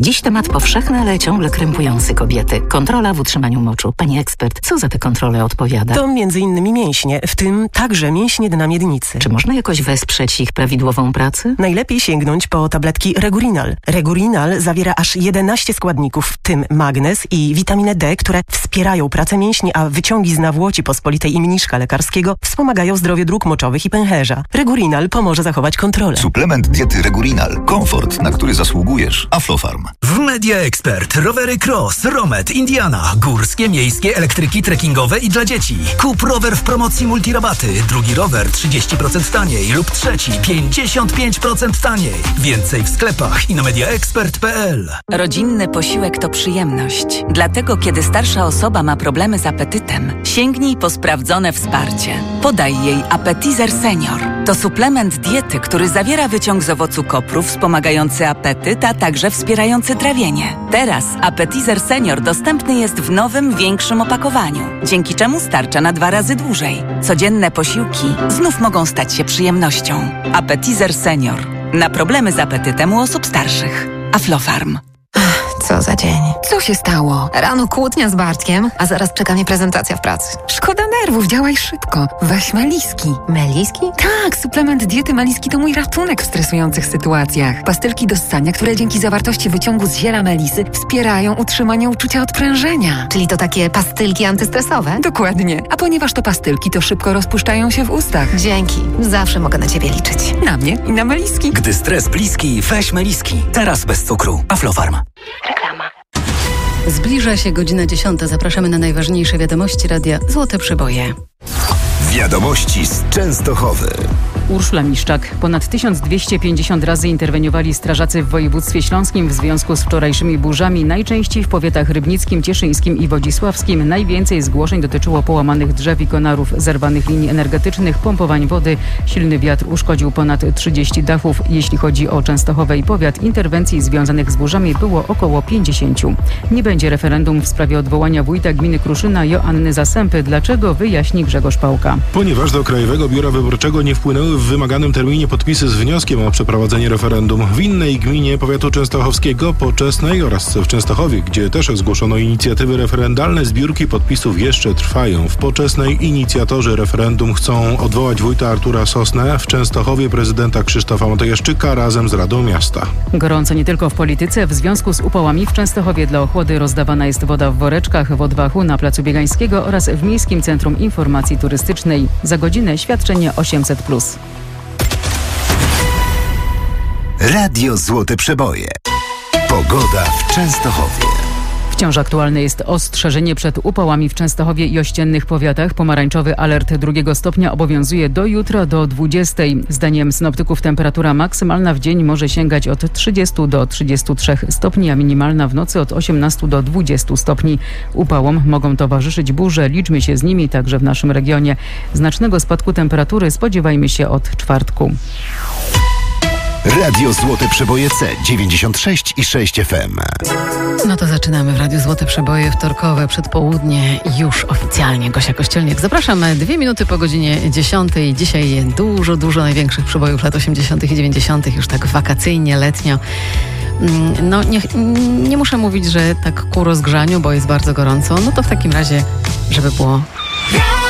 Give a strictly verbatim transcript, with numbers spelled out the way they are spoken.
Dziś temat powszechny, ale ciągle krępujący kobiety. Kontrola w utrzymaniu moczu. Pani ekspert, co za tę kontrolę odpowiada? To między innymi mięśnie, w tym także mięśnie dna miednicy. Czy można jakoś wesprzeć ich prawidłową pracę? Najlepiej sięgnąć po tabletki Regurinal. Regurinal zawiera aż jedenaście składników, w tym magnez i witaminę D, które wspierają pracę mięśni, a wyciągi z nawłoci pospolitej i mniszka lekarskiego wspomagają zdrowie dróg moczowych i pęcherza. Regurinal pomoże zachować kontrolę. Suplement diety Regurinal. Komfort, na który zasługujesz. Aflofarm. W Media Expert rowery Cross, Romet, Indiana, górskie, miejskie, elektryki trekkingowe i dla dzieci. Kup rower w promocji multirabaty, drugi rower trzydzieści procent taniej lub trzeci pięćdziesiąt pięć procent taniej. Więcej w sklepach i na mediaexpert kropka p l. Rodzinny posiłek to przyjemność. Dlatego, kiedy starsza osoba ma problemy z apetytem, sięgnij po sprawdzone wsparcie. Podaj jej Appetizer Senior. To suplement diety, który zawiera wyciąg z owocu kopru wspomagający apetyt, a także wspierający trawienie. Teraz Appetizer Senior dostępny jest w nowym, większym opakowaniu, dzięki czemu starcza na dwa razy dłużej. Codzienne posiłki znów mogą stać się przyjemnością. Appetizer Senior. Na problemy z apetytem u osób starszych. Aflofarm. Co za dzień. Co się stało? Rano kłótnia z Bartkiem, a zaraz czeka mnie prezentacja w pracy. Szkoda nerwów, działaj szybko. Weź Meliski. Meliski? Tak, suplement diety Meliski to mój ratunek w stresujących sytuacjach. Pastylki do ssania, które dzięki zawartości wyciągu z ziela melisy wspierają utrzymanie uczucia odprężenia. Czyli to takie pastylki antystresowe? Dokładnie. A ponieważ to pastylki, to szybko rozpuszczają się w ustach. Dzięki. Zawsze mogę na ciebie liczyć. Na mnie i na Meliski. Gdy stres bliski, weź Meliski. Teraz bez cukru. Aflofarm. Reklama. Zbliża się godzina dziesiąta. Zapraszamy na najważniejsze wiadomości radia Złote Przeboje. Wiadomości z Częstochowy. Urszula Miszczak. Ponad tysiąc dwieście pięćdziesiąt razy interweniowali strażacy w województwie śląskim w związku z wczorajszymi burzami, najczęściej w powiatach rybnickim, cieszyńskim i wodzisławskim. Najwięcej zgłoszeń dotyczyło połamanych drzew i konarów, zerwanych linii energetycznych, pompowań wody. Silny wiatr uszkodził ponad trzydzieści dachów. Jeśli chodzi o Częstochowę i powiat, interwencji związanych z burzami było około pięćdziesięciu. Nie będzie referendum w sprawie odwołania wójta gminy Kruszyna Joanny Zasępy. Dlaczego? Wyjaśni Grzegorz Pałka. Ponieważ do Krajowego Biura Wyborczego nie wpłynęły w wymaganym terminie podpisy z wnioskiem o przeprowadzenie referendum. W innej gminie powiatu częstochowskiego, Poczesnej oraz w Częstochowie, gdzie też zgłoszono inicjatywy referendalne, zbiórki podpisów jeszcze trwają. W Poczesnej inicjatorzy referendum chcą odwołać wójta Artura Sosnę, w Częstochowie prezydenta Krzysztofa Matyjaszczyka razem z Radą Miasta. Gorąco nie tylko w polityce. W związku z upałami w Częstochowie dla ochłody rozdawana jest woda w woreczkach w Odwachu na Placu Biegańskiego oraz w Miejskim Centrum Informacji Turystycznej. Za godzinę świadczenie osiemset plus. Radio Złote Przeboje. Pogoda w Częstochowie. Wciąż aktualne jest ostrzeżenie przed upałami w Częstochowie i ościennych powiatach. Pomarańczowy alert drugiego stopnia obowiązuje do jutra do dwudziestej. Zdaniem synoptyków temperatura maksymalna w dzień może sięgać od trzydziestu do trzydziestu trzech stopni, a minimalna w nocy od osiemnastu do dwudziestu stopni. Upałom mogą towarzyszyć burze. Liczmy się z nimi także w naszym regionie. Znacznego spadku temperatury spodziewajmy się od czwartku. Radio Złote Przeboje C dziewięćdziesiąt sześć i sześć F M. No to zaczynamy w Radiu Złote Przeboje wtorkowe przedpołudnie już oficjalnie. Gosia Kościelniak. Zapraszam dwie minuty po godzinie dziesiątej. Dzisiaj dużo, dużo największych przebojów lat osiemdziesiątych i dziewięćdziesiątych. Już tak wakacyjnie, letnio. No nie, nie muszę mówić, że tak ku rozgrzaniu, bo jest bardzo gorąco. No to w takim razie, żeby było...